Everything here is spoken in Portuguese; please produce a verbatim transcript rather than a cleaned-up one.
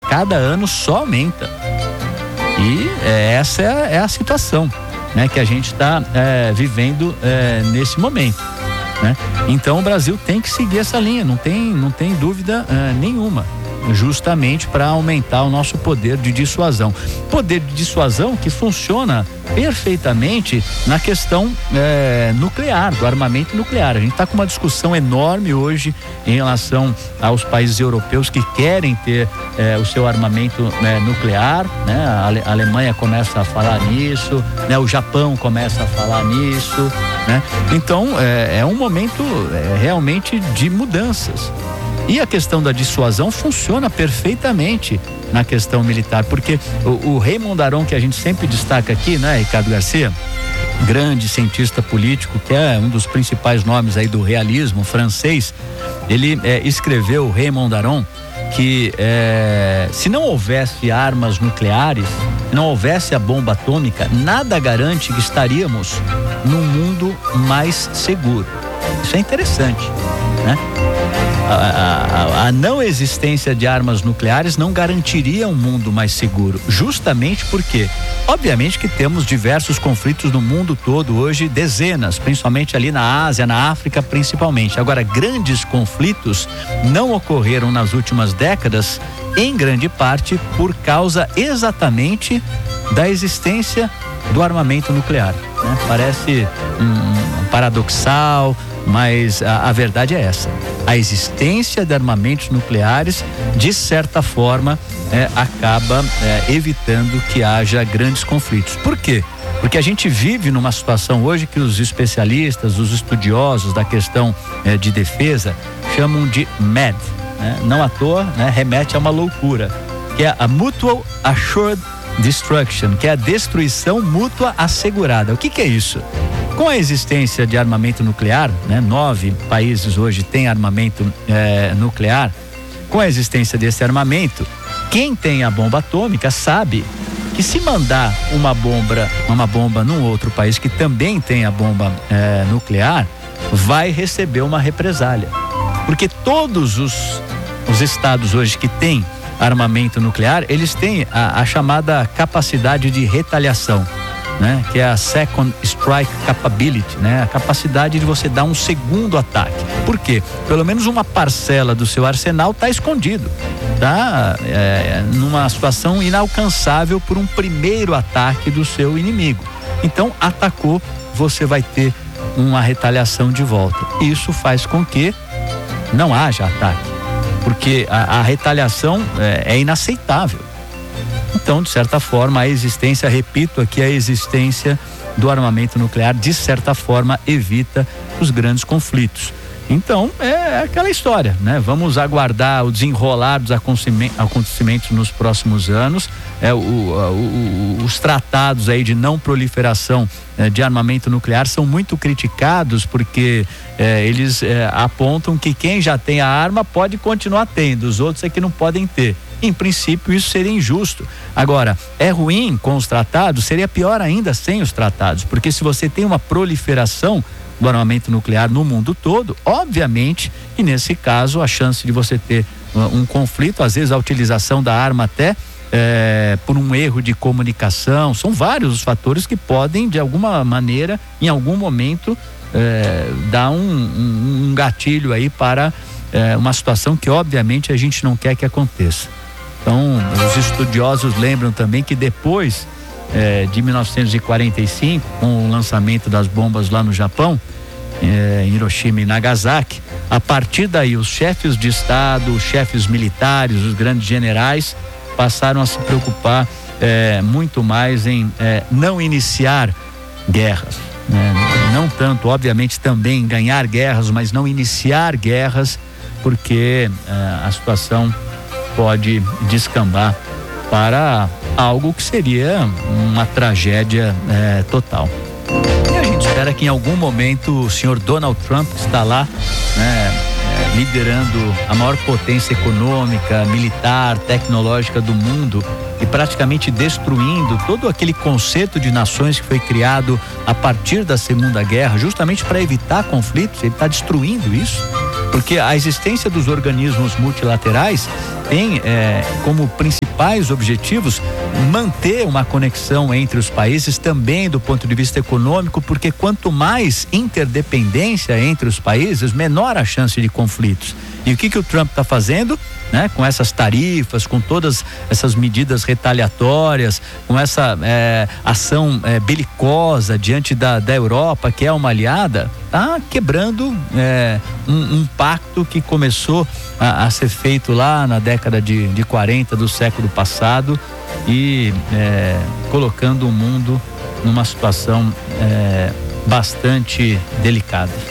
cada ano só aumenta. E é, essa é, é a situação, né, que a gente está é, vivendo é, nesse momento, né? Então o Brasil tem que seguir essa linha, não tem, não tem dúvida é, nenhuma, justamente para aumentar o nosso poder de dissuasão. Poder de dissuasão que funciona perfeitamente na questão é, nuclear, do armamento nuclear. A gente está com uma discussão enorme hoje em relação aos países europeus que querem ter é, o seu armamento é, nuclear, né? A, Ale, a Alemanha começa a falar nisso, né? O Japão começa a falar nisso, né? Então é, é um momento é, realmente de mudanças. E a questão da dissuasão funciona perfeitamente na questão militar, porque o, o Raymond Aron, que a gente sempre destaca aqui, né, Ricardo Garcia, grande cientista político, que é um dos principais nomes aí do realismo francês, ele é, escreveu, Raymond Aron, que é, se não houvesse armas nucleares, não houvesse a bomba atômica, nada garante que estaríamos num mundo mais seguro. Isso é interessante, né? A, a, a não existência de armas nucleares não garantiria um mundo mais seguro, justamente porque, obviamente que temos diversos conflitos no mundo todo hoje, dezenas, principalmente ali na Ásia, na África principalmente. Agora, grandes conflitos não ocorreram nas últimas décadas, em grande parte por causa exatamente da existência do armamento nuclear, né? Parece um, um paradoxal, mas a, a verdade é essa. A existência de armamentos nucleares, de certa forma, é, acaba é, evitando que haja grandes conflitos. Por quê? Porque a gente vive numa situação hoje que os especialistas, os estudiosos da questão é, de defesa chamam de M A D, né? Não à toa, né? Remete a uma loucura, que é a Mutual Assured Destruction, que é a destruição mútua assegurada. O que que é isso? Com a existência de armamento nuclear, né, nove países hoje têm armamento é, nuclear. Com a existência desse armamento, quem tem a bomba atômica sabe que se mandar uma bomba, uma bomba num outro país que também tem a bomba é, nuclear, vai receber uma represália. Porque todos os, os estados hoje que têm armamento nuclear, eles têm a, a chamada capacidade de retaliação, né? Que é a Second Strike Capability, né? A capacidade de você dar um segundo ataque. Por quê? Pelo menos uma parcela do seu arsenal está escondido, tá? É, numa situação inalcançável por um primeiro ataque do seu inimigo. Então, atacou, você vai ter uma retaliação de volta. Isso faz com que não haja ataque, porque a, a retaliação é, é inaceitável. Então, de certa forma, a existência, repito aqui, a existência do armamento nuclear, de certa forma, evita os grandes conflitos. Então, é aquela história, né? Vamos aguardar o desenrolar dos acontecimentos nos próximos anos. É, o, o, o, os tratados aí de não proliferação é, de armamento nuclear são muito criticados porque é, eles é, apontam que quem já tem a arma pode continuar tendo, os outros é que não podem ter. Em princípio, isso seria injusto. Agora, é ruim com os tratados? Seria pior ainda sem os tratados, porque se você tem uma proliferação do armamento nuclear no mundo todo, obviamente, e nesse caso, a chance de você ter uh, um conflito, às vezes a utilização da arma até é, por um erro de comunicação, são vários os fatores que podem, de alguma maneira, em algum momento, é, dar um, um, um gatilho aí para é, uma situação que, obviamente, a gente não quer que aconteça. Então, os estudiosos lembram também que depois é, de mil novecentos e quarenta e cinco, com o lançamento das bombas lá no Japão, é, em Hiroshima e Nagasaki, a partir daí os chefes de Estado, os chefes militares, os grandes generais passaram a se preocupar é, muito mais em é, não iniciar guerras, né? Não tanto, obviamente, também ganhar guerras, mas não iniciar guerras, porque é, a situação pode descambar para algo que seria uma tragédia é, total. E a gente espera que em algum momento o senhor Donald Trump, que está lá, né, é, liderando a maior potência econômica, militar, tecnológica do mundo e praticamente destruindo todo aquele conceito de nações que foi criado a partir da Segunda Guerra, justamente para evitar conflitos, ele está destruindo isso. Porque a existência dos organismos multilaterais tem é, como principais objetivos manter uma conexão entre os países também do ponto de vista econômico, porque quanto mais interdependência entre os países, menor a chance de conflitos. E o que que o Trump está fazendo? Né? Com essas tarifas, com todas essas medidas retaliatórias, com essa é, ação é, belicosa diante da, da Europa, que é uma aliada, tá quebrando é, um, um pacto que começou a, a ser feito lá na década de, de quarenta do século passado e é, colocando o mundo numa situação é, bastante delicada.